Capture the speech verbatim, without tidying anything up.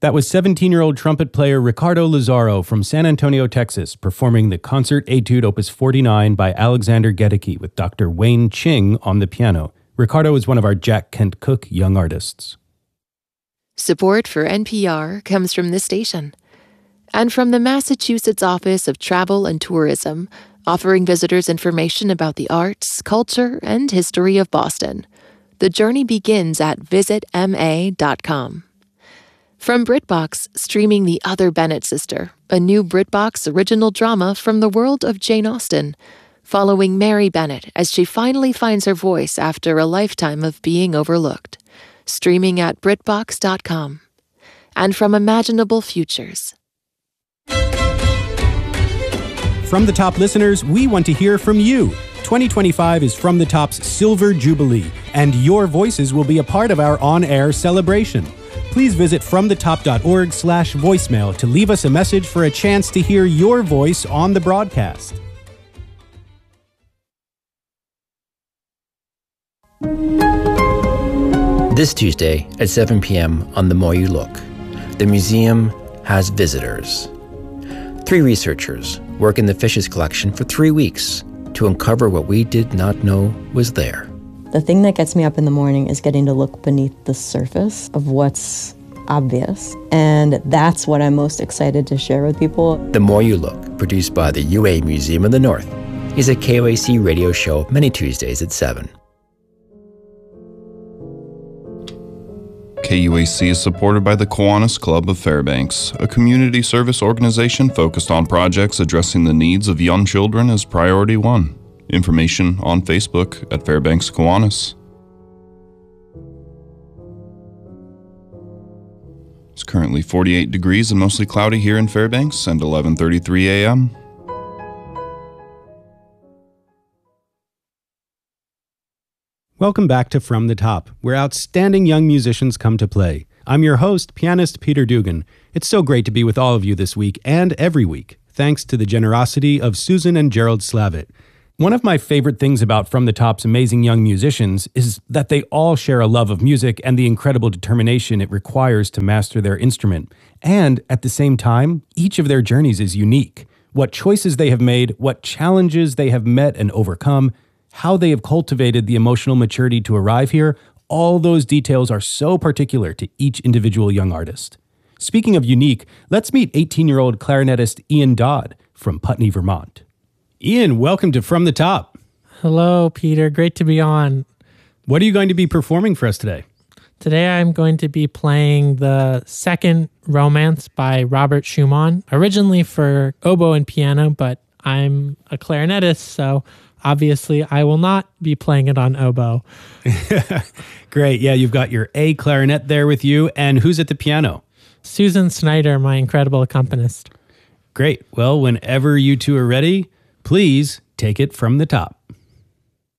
That was seventeen-year-old trumpet player Ricardo Lazaro from San Antonio, Texas, performing the Concert Etude Opus forty-nine by Alexander Gedeke with Doctor Wayne Ching on the piano. Ricardo is one of our Jack Kent Cooke young artists. Support for N P R comes from this station and from the Massachusetts Office of Travel and Tourism, offering visitors information about the arts, culture, and history of Boston. The journey begins at visit m a dot com. From BritBox, streaming The Other Bennett Sister, a new BritBox original drama from the world of Jane Austen, following Mary Bennett as she finally finds her voice after a lifetime of being overlooked. Streaming at brit box dot com. And from Imaginable Futures. From the Top listeners, we want to hear from you. twenty twenty-five is From the Top's Silver Jubilee, and your voices will be a part of our on-air celebration. Please visit fromthetop.org slash voicemail to leave us a message for a chance to hear your voice on the broadcast. This Tuesday at seven p.m. on The More You Look, the museum has visitors. Three researchers work in the Fishes collection for three weeks to uncover what we did not know was there. The thing that gets me up in the morning is getting to look beneath the surface of what's obvious. And that's what I'm most excited to share with people. The More You Look, produced by the U A Museum of the North, is a K O A C radio show many Tuesdays at seven. K U A C is supported by the Kiwanis Club of Fairbanks, a community service organization focused on projects addressing the needs of young children as priority one. Information on Facebook at Fairbanks Kiwanis. It's currently forty-eight degrees and mostly cloudy here in Fairbanks and eleven thirty-three a.m. Welcome back to From the Top, where outstanding young musicians come to play. I'm your host, pianist Peter Dugan. It's so great to be with all of you this week and every week, thanks to the generosity of Susan and Gerald Slavitt. One of my favorite things about From the Top's amazing young musicians is that they all share a love of music and the incredible determination it requires to master their instrument. And at the same time, each of their journeys is unique. What choices they have made, what challenges they have met and overcome, how they have cultivated the emotional maturity to arrive here, all those details are so particular to each individual young artist. Speaking of unique, let's meet eighteen-year-old clarinetist Ian Dodd from Putney, Vermont. Ian, welcome to From the Top. Hello, Peter. Great to be on. What are you going to be performing for us today? Today I'm going to be playing the second Romance by Robert Schumann, originally for oboe and piano, but I'm a clarinetist, so obviously I will not be playing it on oboe. Great. Yeah, you've got your A clarinet there with you. And who's at the piano? Susan Snyder, my incredible accompanist. Great. Well, whenever you two are ready, please take it from the top.